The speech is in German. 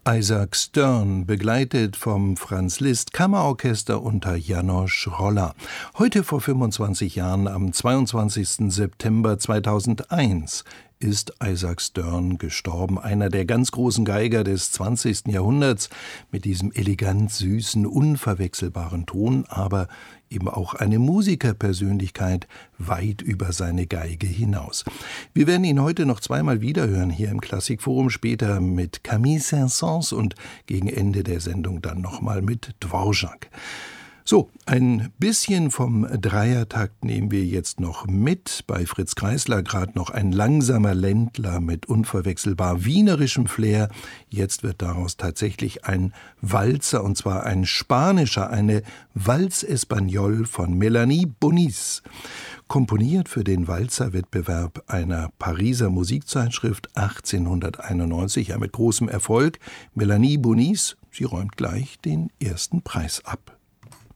Isaac Stern, begleitet vom Franz Liszt Kammerorchester unter János Roller. Heute vor 25 Jahren, am 22. September 2001, ist Isaac Stern gestorben, einer der ganz großen Geiger des 20. Jahrhunderts, mit diesem elegant süßen, unverwechselbaren Ton, aber eben auch eine Musikerpersönlichkeit weit über seine Geige hinaus. Wir werden ihn heute noch zweimal wiederhören hier im Klassikforum, später mit Camille Saint-Saëns und gegen Ende der Sendung dann nochmal mit Dvorak. So, ein bisschen vom Dreiertakt nehmen wir jetzt noch mit. Bei Fritz Kreisler gerade noch ein langsamer Ländler mit unverwechselbar wienerischem Flair. Jetzt wird daraus tatsächlich ein Walzer, und zwar ein spanischer, eine Valse Espagnole von Melanie Bonis. Komponiert für den Walzerwettbewerb einer Pariser Musikzeitschrift 1891, ja mit großem Erfolg. Melanie Bonis, sie räumt gleich den ersten Preis ab.